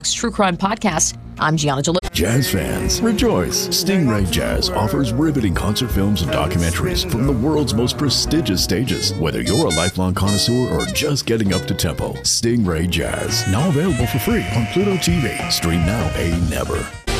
True Crime Podcast. I'm Gianna Jalil. Jazz fans, rejoice! Stingray Jazz offers riveting concert films and documentaries from the world's most prestigious stages. Whether you're a lifelong connoisseur or just getting up to tempo, Stingray Jazz, now available for free on Pluto TV. Stream now, pay never.